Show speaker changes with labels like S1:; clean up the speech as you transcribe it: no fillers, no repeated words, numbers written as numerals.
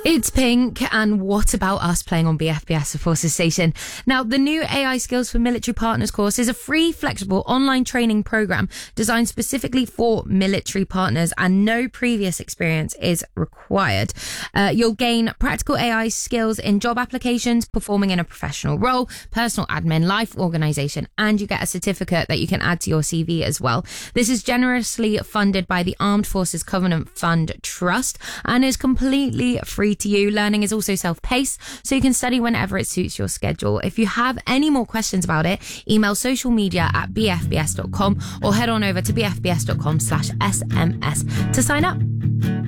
S1: It's Pink, and what about us playing on BFBS, of Forces Station? Now, the new AI Skills for Military Partners course is a free, flexible online training program designed specifically for military partners, and no previous experience is required. You'll gain practical AI skills in job applications, performing in a professional role, personal admin, life organisation, and you get a certificate that you can add to your CV as well. This is generously funded by the Armed Forces Covenant Fund Trust and is completely free to you. Learning is also self-paced, so you can study whenever it suits your schedule. If you have any more questions about it, email social media at bfbs.com or head on over to bfbs.com/SMS to sign up.